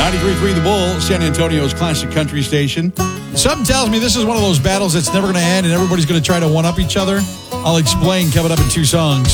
93.3 The Bull, San Antonio's classic country station. Something tells me this is one of those battles that's never going to end and everybody's going to try to one-up each other. I'll explain coming up in 2 songs.